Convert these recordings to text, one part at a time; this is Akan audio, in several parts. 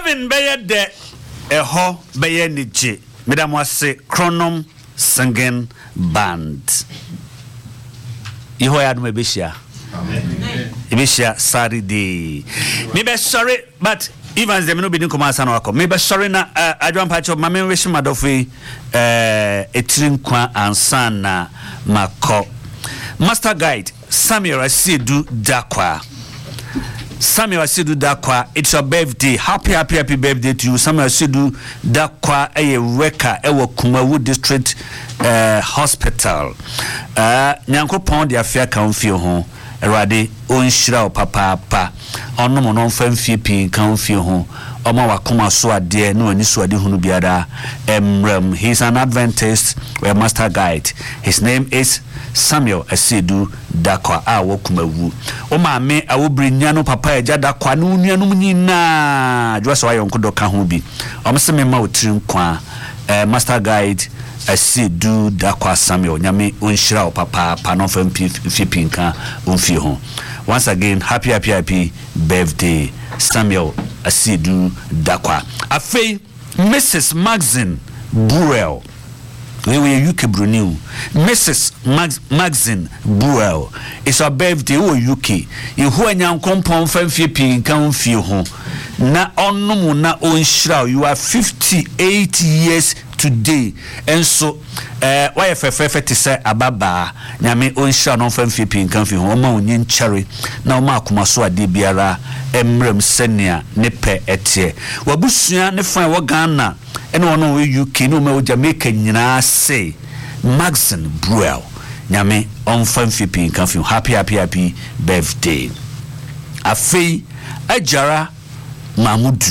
11 beye de eho beye nije Madam wase Chronom Singing Band. Iho ya dum ebeshia. Amen. Ebeshia Saturday. Me be sorry but Evans dem no be din komasa na wako. Me be sorry na adwan pacho mame wish madofi etirin kwa ansa na mako. Master Guide Samuel Asidu Dakwa. Samuel Asidu Dakwa, it's your birthday. Happy birthday to you. Samuel Asidu Dakwa, a worker, ewo Kumawu District Hospital. Nyanko pon de afia kan fie ho. Erade onhyira o papa. Ono mo no mfa mfie pin kan fie ho. Oma wakoma so ade na oni so ade hunu biara. He's an Adventist Master Guide. His name is Samuel Asidu Dakwa Kumawu. O maame awobri nyano papa eja Dakwa no nuanum nyina dwoso ayonko doka ho bi. Omseme ma otirin kwa Master Guide Asidu Dakwa Samuel nyame onhyira o papa no fam fipinka onfie ho. Once again happy birthday Samuel Asidu Dakwa. Afei Mrs. Maxine Burrell. We UK Brunei. Mrs. Maxine Burrell. It's her birthday o UK. You who anyan kompon famfie pin kan fie ho. Na onum na onhyira. You are 58 years today. And so why fefe te say ababa nyame onhyira no famfie pin kan fie ho. O ma onyin cherry. Na o ma akoma so ade biara emrem senia ne pe etie. Wabusua ne fan wo Ghana and one UK no me Jamaica nyina say Maxine Burrell nyame on famfie pin kan fie. Happy birthday. Afei Ajara Mahmudu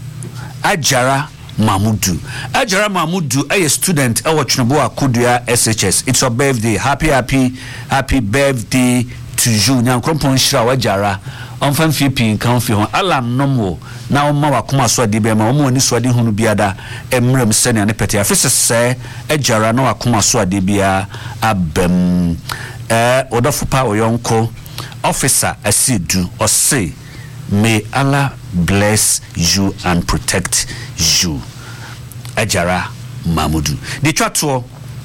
a student e Twenobo Akodua SHS. It's your birthday. Happy birthday to you. Nyankropon shira Ajara on famfie pin kan fie ho ala nomo na o ma wakoma so ade be ma o ma oni so ade hunu biada emrem sene ne pete afese se Ajara na wakoma so ade bia abem odofupa oyonko officer Asidu or say may Allah bless you and protect you. Ajara Mahmudu. The chatwo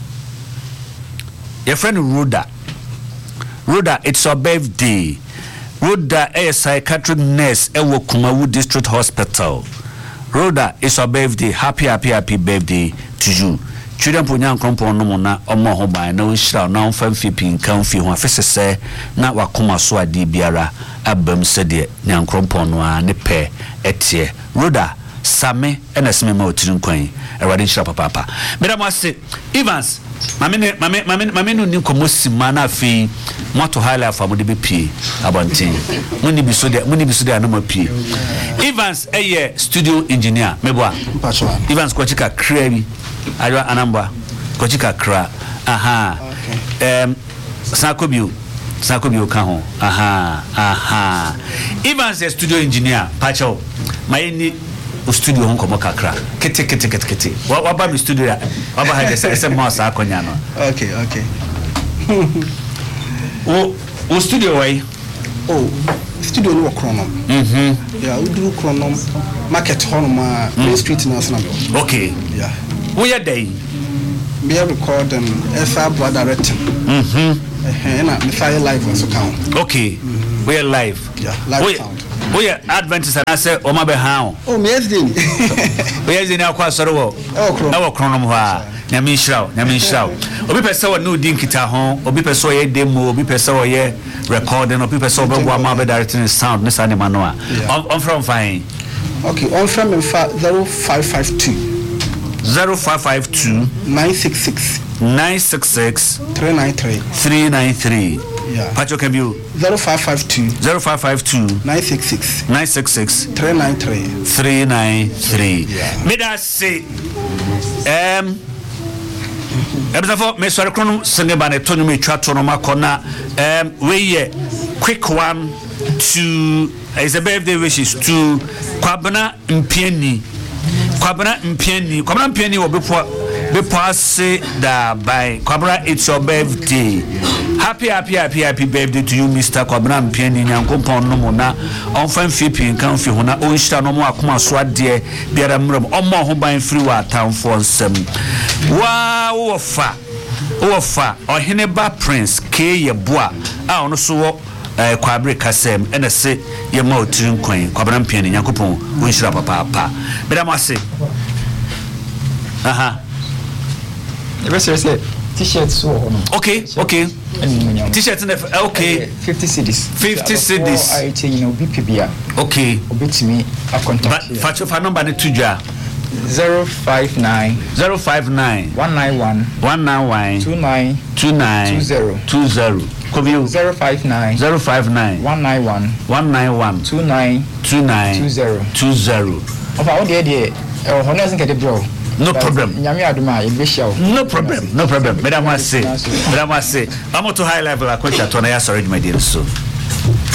your friend Rhoda, it's her birthday. Rhoda, a psychiatric nurse at Kumawu District Hospital. Rhoda, it's her birthday. Happy birthday to you. Children punyan kompo no na omo ho ban na onhyira na onfamfie pin kan fi ho afese se na wakoma so ade biara abam se de nyankrompo no a ne pe etie. Rhoda same ena seme ma otirin kwan erade nhyira papa. Madam ase Evans mame no ni komosima na afi moto hala fa mo de be pie abontin muni bi so de anoma pie. Evans studio engineer meboa Evans ko chika kra bi Ajwa anamba kochika kra aha okay. Sakobio ka ho aha Evans studio engineer pacho mayeni studio hon komo kakra kete wa ba mi studio ya wa ba ha se mo sa akonya no okay o studio way studio no Chronom yeah we do Chronom market honoma Main Street National. Okay yeah we are day we are recording FR brother written na me fire live also count. Okay we are live. Yeah live sound. We are Adventist and I say o ma be ha o me yesterday we yesterday akwa soro wo e Chronom ha nyame nhyira obi pese wo no din kita ho obi pese wo ye demo obi pese wo ye recording obi pese wo be wo ma be directing sound ne sa ne mano a on from fine. Okay on from 0552 966 393 yeah Pacho can you 0552 966 393 yeah me that say ebzafo me sori Chronom Singing Band to me twa to no makona we quick one to is a birthday wishes to Kwabena Mpiani wo bepo Be passe da by Kwabra, it's your birthday. Happy birthday to you, Mr. Kwabra Mpiani Nyankopon no mo na onfa mfiepi nkan fi ho na onhira no mo akoma so ade biara mram omo ho ban free wa atamfo nsem wa wofa oheneba prince K Yeboa a ono so wo Kwabre Kasem ene se ye ma otirin kwan Kwabra Mpiani Nyankopon onhira papa beda mo ase T-shirt so okay T-shirt okay 50 cedis BPBA okay obit me a contact but for number ne tujwa 059 191 20 Kobio 059 191 20 of our dear honors get the bro. No problem. No problem. Madam was say. I'm to high level. I quit that one. I sorry, my dear. So.